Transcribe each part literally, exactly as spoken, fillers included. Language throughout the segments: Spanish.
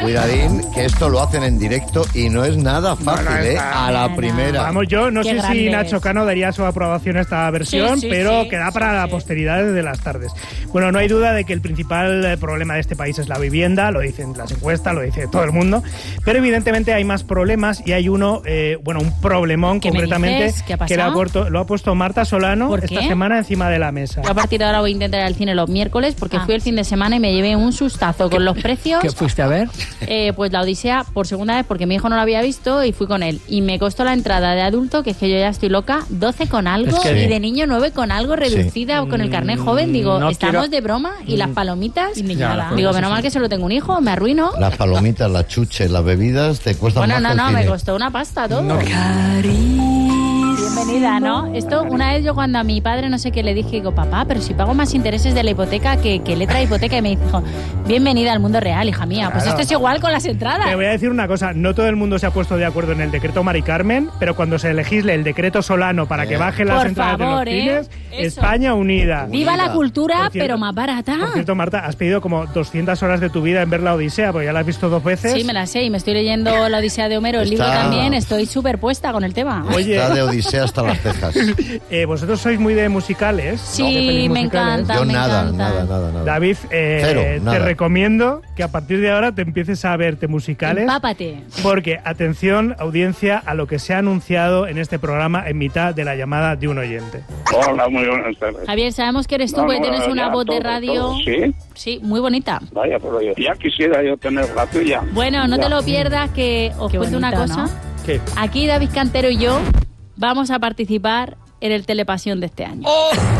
Cuidadín, que esto lo hacen en directo y no es nada fácil, no, no ¿eh? está. A la No, primera. Vamos, yo no Qué sé si grandes. Nacho Cano daría su aprobación a esta versión, Sí, sí, pero sí, queda para sí, la sí. posteridad de las tardes. Bueno, no hay duda de que el principal eh, problema de este país es la vivienda, lo dicen las encuestas, lo dice todo el mundo, pero evidentemente hay más problemas y hay uno, eh, bueno, un problemón ¿Qué me concretamente dices? ¿Qué ha que lo ha, pasado? puesto, lo ha puesto Marta Solano ¿Por esta qué? semana encima de la mesa. Yo a partir de ahora voy a intentar ir al cine los miércoles porque Ah. fui el fin de semana y me llevé un sustazo con los precios. ¿Qué fuiste a ver? Eh, pues La Odisea por segunda vez porque mi hijo no lo había visto y fui con él. Y me costó la entrada de adulto, que es que yo ya estoy loca, doce con algo Es que- y de niño nueve con algo reducida o con el carnet joven. Digo, no estamos quiero- de broma y las palomitas. Y ni Ya, nada. las Digo, cosas menos sí. mal que solo tengo un hijo, me arruino. Las palomitas, las chuches, las bebidas te cuestan Bueno, más no, que el no, cine. me costó una pasta todo. No, Bienvenida, ¿no? Esto, una vez yo cuando a mi padre no sé qué le dije, digo, papá, pero si pago más intereses de la hipoteca que, que letra de hipoteca, y me dijo, bienvenida al mundo real, hija mía. Pues Claro. esto es igual con las entradas. Te voy a decir una cosa, no todo el mundo se ha puesto de acuerdo en el decreto Mari Carmen, pero cuando se legisle el decreto Solano para que Eh. bajen las Por entradas favor, de los ¿eh? cines, Eso. España unida. Viva la Unida. cultura, Por cierto- pero más barata. Por cierto, Marta, has pedido como doscientas horas de tu vida en ver La Odisea, porque ya la has visto dos veces. Sí, me la sé y me estoy leyendo La Odisea de Homero, el libro Está- también, estoy súper puesta con el tema. Oye, Está de Odisea hasta las cejas. eh, vosotros sois muy de musicales. Sí, de pelis me musicales. encanta. Yo me nada, encanta. nada, nada, nada. David, eh, Cero, te nada. recomiendo que a partir de ahora te empieces a verte musicales. Empápate. Porque, atención, audiencia, a lo que se ha anunciado en este programa en mitad de la llamada de un oyente. Hola, muy buenas tardes. Javier, sabemos que eres tú, No, porque no, tienes una ya, voz de todo, radio. todo, ¿sí? Sí, muy bonita. Vaya, pero yo ya quisiera yo tener la tuya. Bueno, no Ya. te lo pierdas, que os Qué cuento una bonito, cosa. ¿no? ¿Qué? Aquí David Cantero y yo vamos a participar en el Telepasión de este año.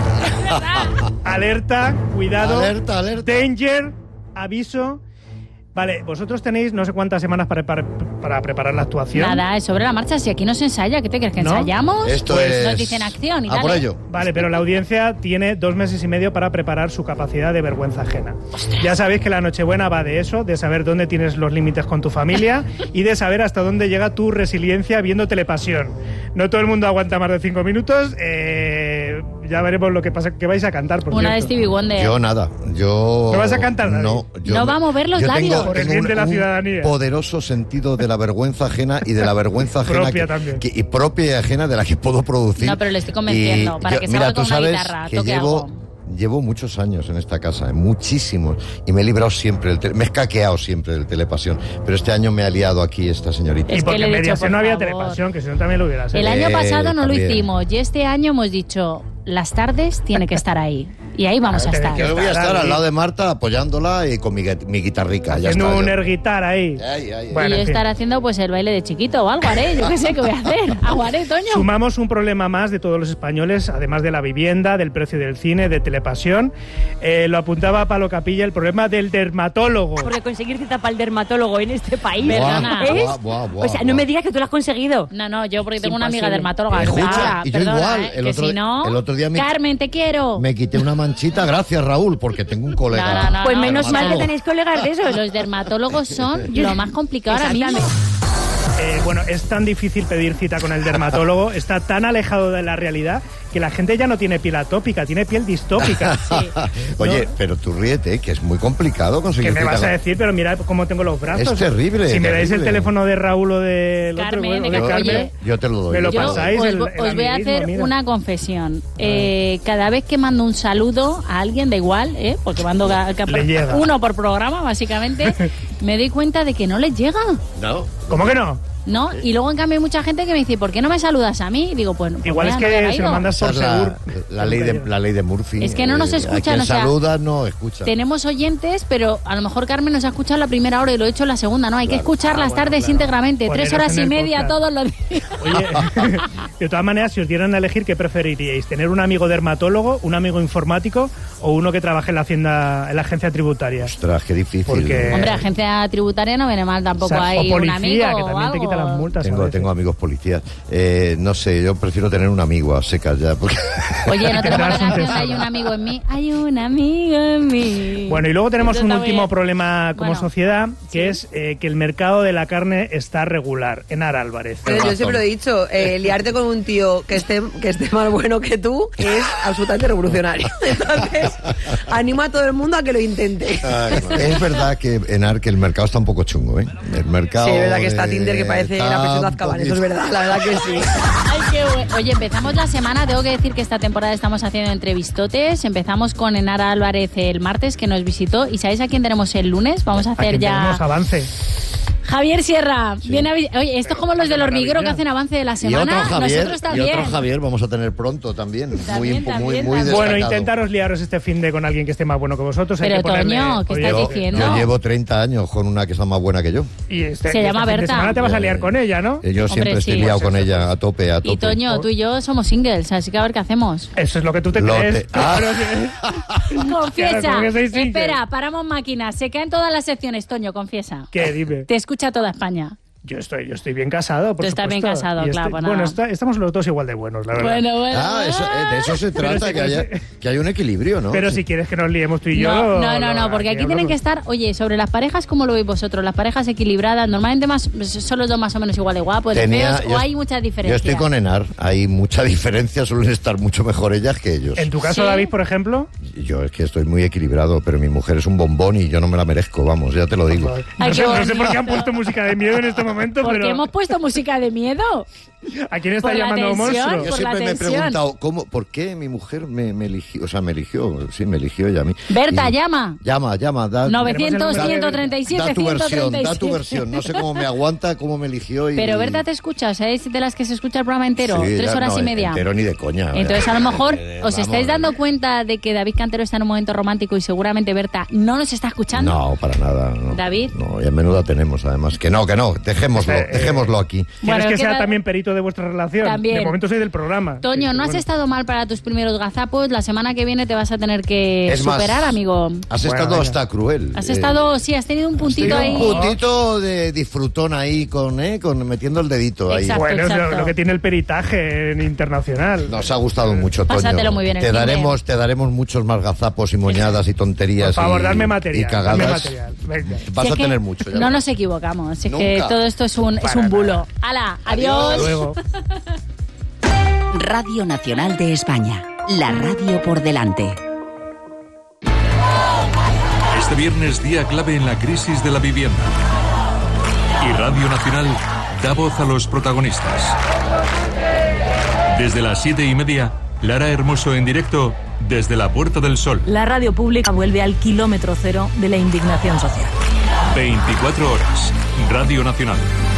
Alerta, cuidado, Alerta, alerta. danger, aviso. Vale, vosotros tenéis no sé cuántas semanas para, para, para preparar la actuación. Nada, es sobre la marcha. Si aquí no se ensaya, ¿qué te crees? ¿Que ¿No? ensayamos? Esto Pues es... nos dicen acción y A dale. por ello. Vale, pero la audiencia tiene dos meses y medio para preparar su capacidad de vergüenza ajena. Ya sabéis que la Nochebuena va de eso, de saber dónde tienes los límites con tu familia y de saber hasta dónde llega tu resiliencia viendo Telepasión. No todo el mundo aguanta más de cinco minutos. eh, ya veremos lo que pasa, que vais a cantar, por Una de cierto. Stevie Wonder. Yo nada, yo... ¿No vas a cantar, David? No, yo No vamos a ver los yo labios. Tengo, Por el tengo bien un, de la un ciudadanía. poderoso sentido de la vergüenza ajena y de la vergüenza ajena Propia que- también. que- y propia y ajena de la que puedo producir. No, pero le estoy convenciendo, Y para que salga mira, con tú una sabes guitarra, que toque llevo, algo. llevo muchos años en esta casa, eh, muchísimos, y me he librado siempre, del tele- me he escaqueado siempre del Telepasión, pero este año me ha liado aquí esta señorita. Y Es que porque le he en dicho, Mediaset por no había favor. Telepasión, que si no también lo hubieras El hecho. año Eh, pasado no lo también. hicimos y este año hemos dicho, las tardes tiene que estar ahí. Y ahí vamos a Claro, estar. tiene Yo voy a estar estar ahí. al lado de Marta apoyándola y con mi, gui- mi guitarrica. Ya Haciendo está, un yo. air guitar ahí. Ay, ay, ay. Bueno, y yo en fin. estar haciendo pues el baile de chiquito o algo haré, yo qué sé qué voy a hacer. Aguaré, Toño. Sumamos un problema más de todos los españoles, además de la vivienda, del precio del cine, de Telepasión. Eh, lo apuntaba Palo Capilla, el problema del dermatólogo. Porque conseguir cita para el dermatólogo en este país. Buah, Perdona. ¿es? buah, buah, buah, o sea, no buah. me digas que tú lo has conseguido. No, no, yo porque Es tengo una amiga imposible. dermatóloga. Escucha, Ahora, y yo perdona, igual, ¿eh? el que otro- si no, el otro día me- Carmen, te quiero. Me quité una manchita, gracias Raúl, porque tengo un colega. No, no, no, Pues no, menos o mal sea, que tenéis colegas de esos. Los dermatólogos son lo más complicado ahora mismo. Eh, bueno, es tan difícil pedir cita con el dermatólogo, está tan alejado de la realidad que la gente ya no tiene piel atópica, tiene piel distópica. Oye, No. pero tú ríete, que es muy complicado conseguir ¿Qué me cita vas a con- decir? Pero mira cómo tengo los brazos. Es terrible, Si me dais el terrible. teléfono de Raúl o de, Carmen, otro, o de de Yo, Carmen, Oye, yo te lo doy. me lo yo te Yo doy. pasáis. os, el- vo- el os voy a amiguismo, hacer mira. una confesión. Eh, cada vez que mando un saludo a alguien, da igual, ¿eh? Porque mando ca- ca- Le llega. uno por programa, básicamente, me doy cuenta de que no les llega. ¿No? ¿Cómo que no? ¿No? Y luego en cambio hay mucha gente que me dice, ¿por qué no me saludas a mí? Y digo, pues, pues Igual es mira, no había que se lo caído. mandas Esa por es la, seguro. la ley de, la ley de Murphy. Es que no nos Eh, escuchan, a quien o sea, saludas no escucha. Tenemos oyentes, pero a lo mejor Carmen nos ha escuchado la primera hora y lo he hecho la segunda, ¿no? Hay que escuchar Ah, las bueno, tardes claro. íntegramente, tres Poneros horas en y el media podcast. todos los días. Oye, de todas maneras, si os dieran a elegir, ¿qué preferiríais? ¿Tener un amigo dermatólogo, un amigo informático o uno que trabaje en la hacienda, en la agencia tributaria? Ostras, qué difícil. Porque- Hombre, agencia tributaria no viene mal tampoco, O sea, hay o un policía, amigo que o también te algo. te las multas. a Tengo, veces. tengo amigos policías. Eh, no sé, yo prefiero tener un amigo a secas ya. Porque... Oye, ¿no tenemos la Tendrás un canción de tesoro. Hay un amigo en mí? Hay un amigo en mí. Bueno, y luego tenemos Eso un está muy último bien. problema como Bueno, sociedad, que sí. es eh, que el mercado de la carne está regular. Enar Álvarez. Pero yo siempre lo he dicho, eh, liarte con un tío que esté, que esté más bueno que tú es absolutamente revolucionario. Entonces, animo a todo el mundo a que lo intente. Es verdad que Enar, que el mercado está un poco chungo, ¿eh? El mercado. Sí, es verdad que está de- Tinder que parece está la prisión de un Azkaban, poquito- eso es verdad, la verdad que sí. Ay, qué bueno. Oye, empezamos la semana. Tengo que decir que esta temporada estamos haciendo entrevistotes. Empezamos con Enara Álvarez el martes, que nos visitó. ¿Y sabéis a quién tenemos el lunes? Vamos a A hacer quien ya... tenemos avance. Javier Sierra. Viene a vi- Oye, esto es como los del hormiguero que maravilla. hacen avance de la Y semana. otro Javier, Nosotros y también. otro Javier vamos a tener pronto también. También, muy, muy, también, muy también. Bueno, destacado. intentaros liaros este fin de con alguien que esté más bueno que vosotros. Hay Pero, que ponerle- Toño, ¿qué Oye, estás Yo, diciendo? yo llevo treinta años con una que está más buena que yo. Y este, Se y llama este fin de Berta. semana te vas a liar con ella, ¿no? Eh, Yo siempre estoy sí. liado con ella a tope, a tope. Y Toño, tú y yo somos singles, así que a ver qué hacemos. Eso es lo que tú te Lo crees. te- Ah. Pero sí. Confiesa. Claro, como que soy single. Espera, paramos máquinas. Se caen todas las secciones, Toño, confiesa. ¿Qué? Dime. Te escucha toda España. Yo estoy, yo estoy bien casado, por Tú estás bien supuesto. casado, Y claro, estoy- pues Bueno, nada. está- estamos los dos igual de buenos, la verdad. Bueno, bueno. Ah, eso, eh, de eso se Pero trata, sí, que, pero haya, sí. que haya un equilibrio, ¿no? Pero si quieres que nos liemos tú y yo... No, no, no, lo- no, porque aquí tienen hablamos. que estar, oye, sobre las parejas, ¿cómo lo veis vosotros? Las parejas equilibradas, normalmente más son los dos más o menos igual de guapos, de Tenía- feos, yo- o hay muchas Yo diferencias. estoy con Enar, hay mucha diferencia, suelen estar mucho mejor ellas que ellos. En tu caso, Sí. David, por ejemplo... Yo es que estoy muy equilibrado, pero mi mujer es un bombón y yo no me la merezco, vamos, ya te lo digo. No, Ay, sé, qué no sé por qué bonito. han puesto música de miedo en este momento, Porque pero... hemos puesto música de miedo. ¿A quién está por la llamando tensión. monstruo? Yo por siempre la me he tensión. preguntado, ¿cómo, ¿por qué mi mujer me, me eligió? O sea, me eligió, sí, me eligió ella a mí. Berta, Y- llama. Llama, llama, da, novecientos, Da- ciento treinta y siete, da tu ciento versión, treinta y da tu siete. versión. No sé cómo me aguanta, cómo me eligió. Y, Pero Berta te escucha, o sea, es de las que se escucha el programa entero, Sí, tres ya, horas no, y media. Entero ni de coña. Entonces, a lo mejor Eh, os vamos, estáis eh. dando cuenta de que David Cantero está en un momento romántico y seguramente Berta no nos está escuchando. No, para nada. No. David. No, y a menudo tenemos, además. Que no, que no, dejémoslo, Eh, eh, dejémoslo aquí. ¿Quieres Bueno, que sea queda- también perito de vuestra relación? También. De momento soy del programa. Toño, Sí, no has bueno. estado mal para tus primeros gazapos. La semana que viene te vas a tener que Es más, superar, amigo. Has Bueno, estado venga. hasta cruel. Has eh, estado, sí, has tenido un puntito Tiene ahí. un puntito de disfrutón ahí con, eh, con metiendo el dedito ahí. Exacto. Bueno, es lo, exacto. lo que tiene el peritaje en internacional. Nos ha gustado mucho, Toño. Pásatelo muy bien el Te fin de- daremos, te daremos muchos más gazapos y moñadas y tonterías. Por favor, y, darme material. Y cagadas. Darme material. Venga. Vas Si es a que tener mucho. ya No verás. nos equivocamos. Es que Nunca. todo esto es un, es Para un bulo. nada. ¡Hala! Adiós. ¡Adiós! Luego. Radio Nacional de España. La radio por delante. Este viernes, día clave en la crisis de la vivienda. Y Radio Nacional da voz a los protagonistas. Desde las siete y media, Lara Hermoso en directo desde la Puerta del Sol. La radio pública vuelve al kilómetro cero de la indignación social. veinticuatro horas. Radio Nacional.